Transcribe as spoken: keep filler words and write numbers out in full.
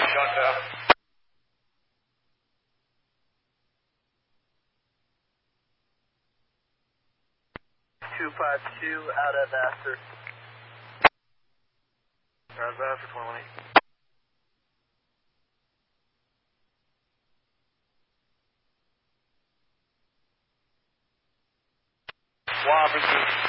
Chantel. two five two out of Astor. Out of Astor, twenty-one eight. Wobbles.